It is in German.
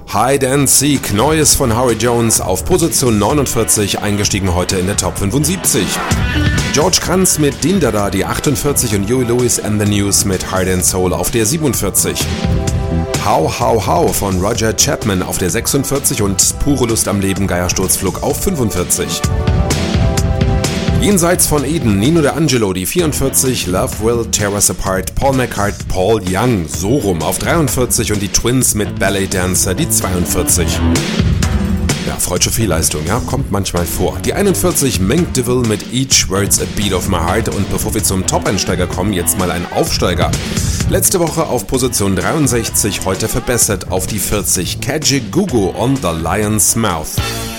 Hide and Seek, Neues von Howie Jones auf Position 49, eingestiegen heute in der Top 75. George Kranz mit Din Dada, die 48 und Huey Lewis and the News mit Heart and Soul auf der 47. How How How von Roger Chapman auf der 46 und Pure Lust am Leben, Geiersturzflug auf 45. Jenseits von Eden, Nino D'Angelo, die 44, Love Will Tear Us Apart, Paul McCartney, Paul Young, so rum auf 43 und die Twins mit Ballet Dancer, die 42. Ja, freudsche Fehlleistung, ja, kommt manchmal vor. Die 41, Menk DeVille mit Each Word's a Beat of My Heart und bevor wir zum Top-Einsteiger kommen, jetzt mal ein Aufsteiger. Letzte Woche auf Position 63, heute verbessert auf die 40, Kaji Gugu on the Lion's Mouth.